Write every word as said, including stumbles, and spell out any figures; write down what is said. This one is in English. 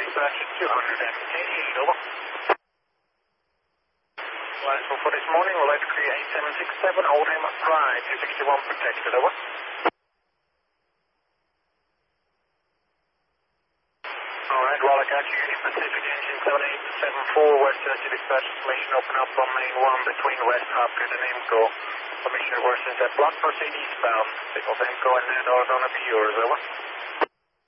dispatch at two hundred eighty-eight, over. Last one for this morning, we'll like to create eight seven six seven, Oldham Ride, two sixty-one protected, over. Alright, well, I got you, Union Pacific engine seven eight seven four, West Jersey dispatch information open up on main one between West Hopkins and Imco. Permission to work since that block, proceed eastbound. Signals Imco and Nando are going to be yours, over.